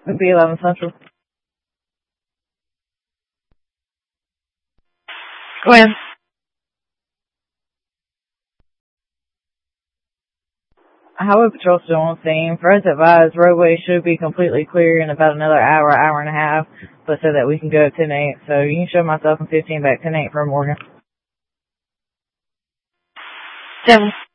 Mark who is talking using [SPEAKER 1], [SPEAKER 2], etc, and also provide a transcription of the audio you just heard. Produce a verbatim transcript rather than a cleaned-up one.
[SPEAKER 1] It'd be eleven Central.
[SPEAKER 2] Go ahead.
[SPEAKER 1] Highway Patrol still on scene. First advised, roadway should be completely clear in about another hour, hour and a half, but so that we can go at ten eight. So you can show myself in fifteen back ten eight for Morgan.
[SPEAKER 2] Seven.